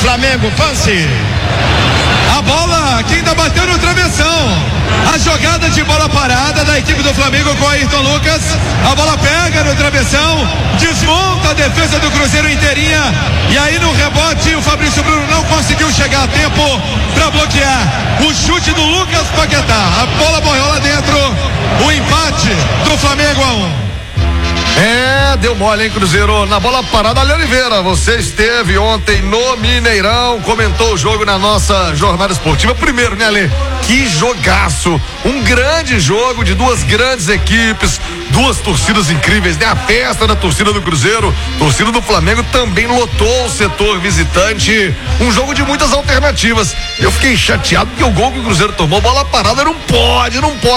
Flamengo, Fancy. A bola que ainda bateu no travessão. A jogada de bola parada da equipe do Flamengo com Ayrton Lucas. A bola pega no travessão, desmonta a defesa do Cruzeiro inteirinha. E aí no rebote o Fabrício Bruno não conseguiu chegar a tempo para bloquear o chute do Lucas Paquetá. A bola morreu lá dentro. O empate do Flamengo 1-1. Deu mole, hein, Cruzeiro? Na bola parada, Ale Oliveira, você esteve ontem no Mineirão, comentou o jogo na nossa jornada esportiva. Primeiro, né, Ale? Que jogaço! Um grande jogo de duas grandes equipes, duas torcidas incríveis, né? A festa da torcida do Cruzeiro, torcida do Flamengo também lotou o setor visitante. Um jogo de muitas alternativas. Eu fiquei chateado porque o gol que o Cruzeiro tomou, bola parada, não pode.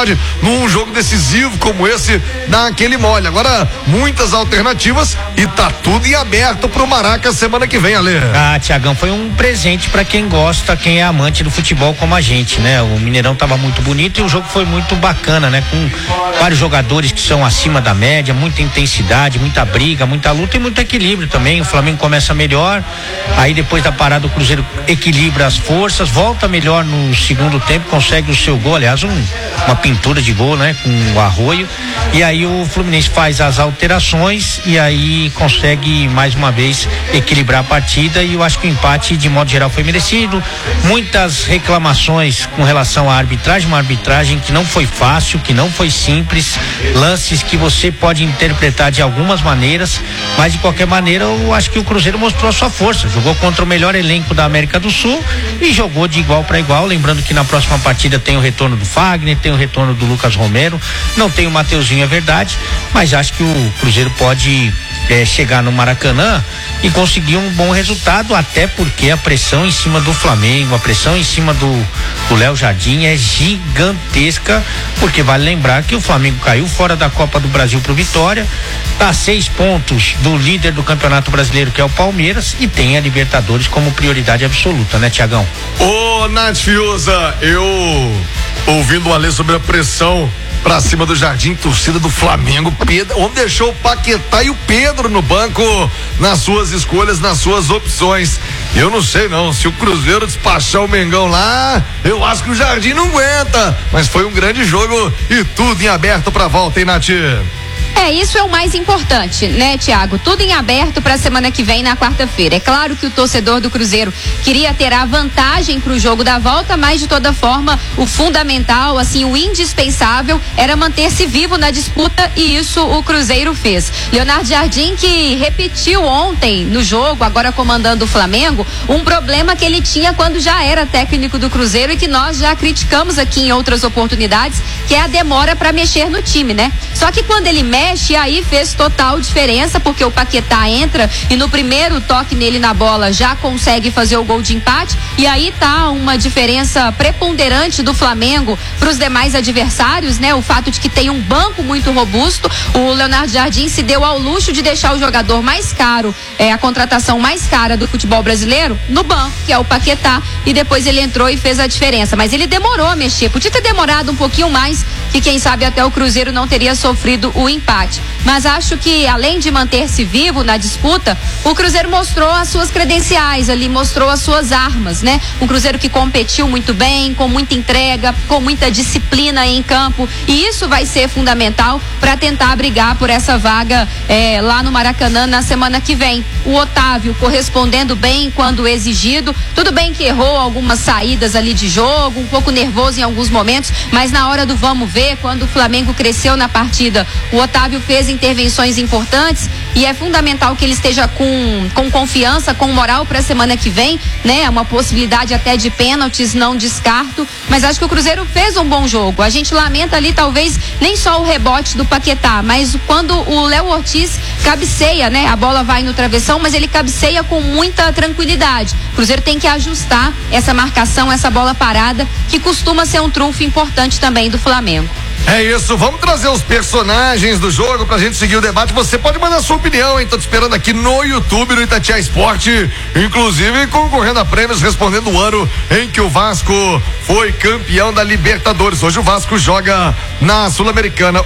Num jogo decisivo como esse, dar aquele mole. Agora, muitas alternativas e tá tudo em aberto pro Maraca semana que vem, Ale. Tiagão, foi um presente pra quem gosta, quem é amante do futebol como a gente, né? O Mineirão tava muito bonito e o jogo foi muito bacana, né? Com vários jogadores que são acima da média, muita intensidade, muita briga, muita luta e muito equilíbrio também. O Flamengo começa melhor, aí depois da parada o Cruzeiro equilibra as forças, volta melhor no segundo tempo, consegue o seu gol, aliás, uma pintura de gol, né? Com o Arroio, e aí o Fluminense faz as alterações e aí consegue mais uma vez equilibrar a partida, e eu acho que o empate de modo geral foi merecido. Muitas reclamações com relação à arbitragem, uma arbitragem que não foi fácil, que não foi simples, lances que você pode interpretar de algumas maneiras, mas de qualquer maneira eu acho que o Cruzeiro mostrou a sua força, jogou contra o melhor elenco da América do Sul e jogou de igual para igual, lembrando que na próxima partida tem o retorno do Fagner, tem o retorno do Lucas Romero, não tem o Mateuzinho, é verdade, mas acho que o Cruzeiro pode chegar no Maracanã e conseguir um bom resultado, até porque a pressão em cima do Flamengo, a pressão em cima do Léo Jardim é gigantesca, porque vale lembrar que o Flamengo caiu fora da Copa do Brasil pro Vitória, tá a 6 pontos do líder do Campeonato Brasileiro, que é o Palmeiras, e tem a Libertadores como prioridade absoluta, né, Tiagão? Ô, Nath Fiuza, eu ouvindo o Ale sobre a pressão pra cima do Jardim, torcida do Flamengo, Pedro, onde deixou o Paquetá e o Pedro no banco nas suas escolhas, nas suas opções. Eu não sei não, se o Cruzeiro despachar o Mengão lá, eu acho que o Jardim não aguenta, mas foi um grande jogo e tudo em aberto pra volta, hein, Nath? Isso é o mais importante, né, Thiago? Tudo em aberto para a semana que vem, na quarta-feira. É claro que o torcedor do Cruzeiro queria ter a vantagem para o jogo da volta, mas de toda forma, o fundamental, assim, o indispensável era manter-se vivo na disputa, e isso o Cruzeiro fez. Leonardo Jardim, que repetiu ontem no jogo, agora comandando o Flamengo, um problema que ele tinha quando já era técnico do Cruzeiro e que nós já criticamos aqui em outras oportunidades, que é a demora para mexer no time, né? Só que quando ele mexe, aí fez total diferença, porque o Paquetá entra e no primeiro toque nele na bola já consegue fazer o gol de empate, e aí tá uma diferença preponderante do Flamengo para os demais adversários, né? O fato de que tem um banco muito robusto. O Leonardo Jardim se deu ao luxo de deixar o jogador mais caro, a contratação mais cara do futebol brasileiro, no banco, que é o Paquetá, e depois ele entrou e fez a diferença, mas ele demorou a mexer, podia ter demorado um pouquinho mais, que quem sabe até o Cruzeiro não teria sofrido o empate. Mas acho que, além de manter-se vivo na disputa, o Cruzeiro mostrou as suas credenciais ali, mostrou as suas armas, né? Um Cruzeiro que competiu muito bem, com muita entrega, com muita disciplina em campo, e isso vai ser fundamental para tentar brigar por essa vaga lá no Maracanã na semana que vem. O Otávio correspondendo bem quando exigido, tudo bem que errou algumas saídas ali de jogo, um pouco nervoso em alguns momentos, mas na hora do vamos ver, quando o Flamengo cresceu na partida, o Otávio fez intervenções importantes, e é fundamental que ele esteja com confiança, com moral para a semana que vem, né? Uma possibilidade até de pênaltis, não descarto, mas acho que o Cruzeiro fez um bom jogo. A gente lamenta ali talvez nem só o rebote do Paquetá, mas quando o Léo Ortiz cabeceia, né? A bola vai no travessão, mas ele cabeceia com muita tranquilidade. O Cruzeiro tem que ajustar essa marcação, essa bola parada, que costuma ser um trunfo importante também do Flamengo. É isso, vamos trazer os personagens do jogo pra gente seguir o debate. Você pode mandar sua opinião, hein? Tô te esperando aqui no YouTube, no Itatiaia Esporte, inclusive concorrendo a prêmios, respondendo o ano em que o Vasco foi campeão da Libertadores. Hoje o Vasco joga na Sul-Americana.